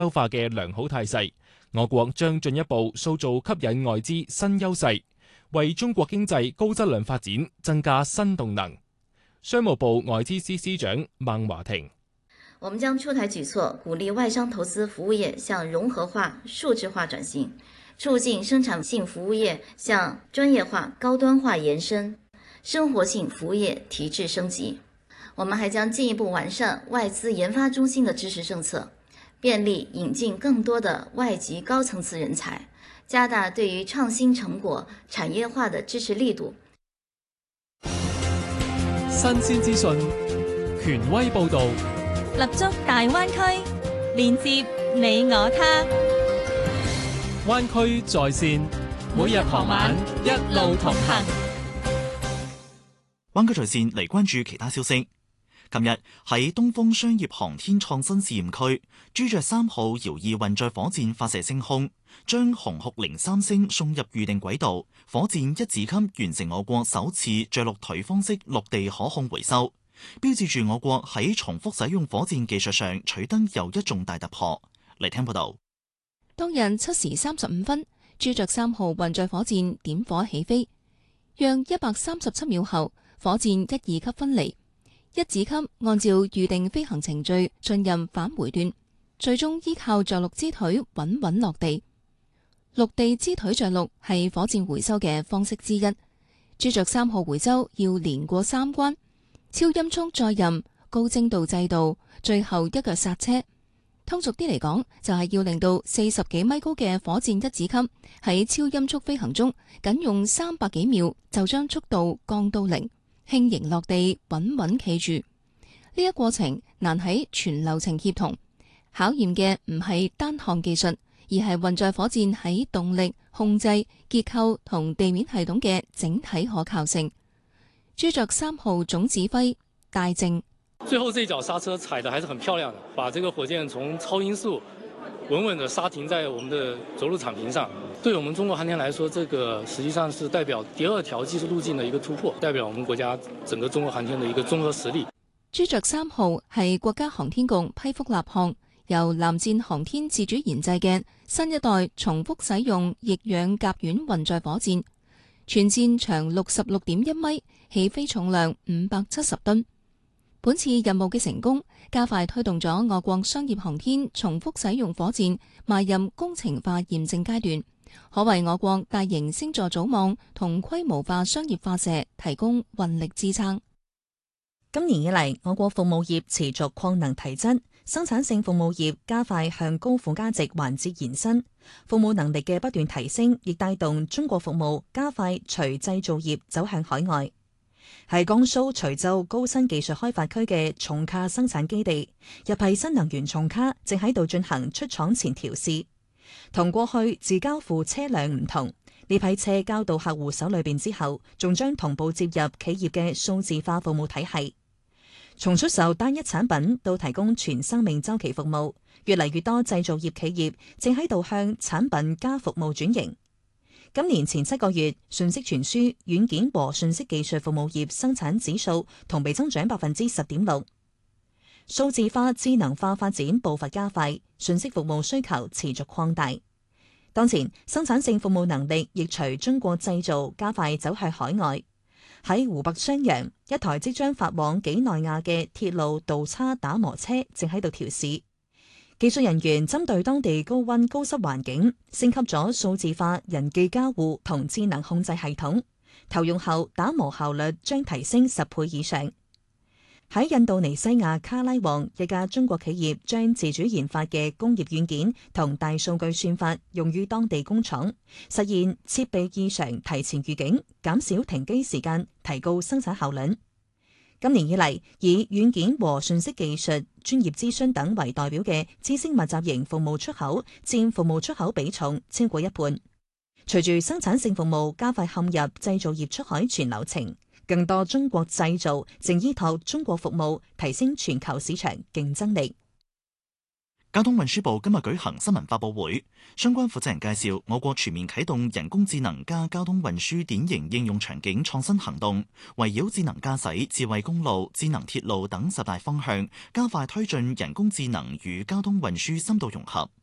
優化嘅良好態勢，我國將進一步塑造吸引外資新優勢，為中國經濟高質量發展增加新動能。商務部外資司司長孟華婷： 我們將出台舉措，鼓勵外商投資服務業向融合化、數字化轉型，促進生產性服務業向專業化、高端化延伸，生活性服務業提質升級。我們還將進一步完善外資研發中心的支持政策，便利引進更多的外籍高層次人才，加大對於創新成果產業化的支持力度。 新鮮資訊，權威報導， 立足大灣區，連接你我他。 灣區在線，每日傍晚一路同行。 灣區在線嚟關注其他消息。琴日喺東風商業航天創新試驗區，朱雀3號遙二運載火箭發射升空，將紅酷03星送入預定軌道，火箭一子級完成我國首次着陸頹方式陸地可控回收，標誌住我國喺重複使用火箭技術上取得又一重大突破。嚟聽報道。 當日7時35分，朱雀3號運載火箭點火起飛，約137秒後，火箭一二級分離。一子級按照預定飛行程序進入返回段，最終依靠着陸支腿穩穩落地。陸地支腿着陸係火箭回收嘅方式之一。朱雀3號回收要連過3關：超音速載任、高精度制導，最後一腳剎車。通俗啲嚟講，就係要令到40幾米高嘅火箭一子級喺超音速飛行中，僅用300幾秒就將速度降到0。輕盈落地，穩穩企住。呢一過程難喺全流程協同，考驗嘅唔係單項技術，而係運載火箭喺動力、控制、結構同地面系統嘅整體可靠性。朱雀3號總指揮戴正： 最後這腳剎車踩得還是很漂亮的，把這個火箭從超音速穩穩地剎停在我們的着陸場坪上。對我們中國航天來說，這個實際上是代表第二條技術路徑的一個突破，代表我們國家整個中國航天的一個綜合實力。 朱雀3號係國家航天局批復立項，由藍箭航天自主研製嘅新一代重複使用液氧甲烷運載火箭，全箭長66.1米，起飛重量570噸。本次任務嘅成功，加快推動咗我國商業航天重複使用火箭邁入工程化驗證階段，可為我國大型星座組網同規模化商業發射提供運力支撐。 今年以嚟，我國服務業持續擴能提質，生產性服務業加快向高附加值環節延伸，服務能力嘅不斷提升，亦帶動中國服務加快隨製造業走向海外。喺江蘇徐州高新技術開發區嘅重卡生產基地，一批新能源重卡正喺度進行出廠前調試。同過去自交付車輛唔同，呢批車交到客戶手裏邊之後，仲將同步接入企業嘅數字化服務體系。從出售單一產品到提供全生命週期服務，越嚟越多製造業企業正喺度向產品加服務轉型。今年前7個月，信息傳輸、軟件和信息技術服務業生產指數同比增長10.6%。數字化、智能化發展步伐加快，信息服務需求持續擴大。當前生產性服務能力亦隨中國製造加快走向海外。喺湖北襄陽，一台即將發往幾內亞嘅鐵路道叉打磨車正喺度調試。技術人員針對當地高溫高濕環境，升級咗數字化人機交互同智能控制系統，投用後打磨效率將提升10倍以上。喺印度尼西亞卡拉旺，一家中國企業將自主研發嘅工業軟件同大數據算法用於當地工廠，實現設備異常提前預警，減少停機時間，提高生產效率。今年以嚟，以軟件和信息技術、專業諮詢等為代表嘅知識密集型服務出口佔服務出口比重超過一半。隨住生產性服務加快嵌入製造業出海全流程，更多中國製造正依託中國服務提升全球市場競爭力。 交通運輸部今日舉行新聞發佈會，相關負責人介紹我國全面啟動人工智能加交通運輸典型應用場景創新行動，圍繞智能駕駛、智慧公路、智能鐵路等10大方向，加快推進人工智能與交通運輸深度融合。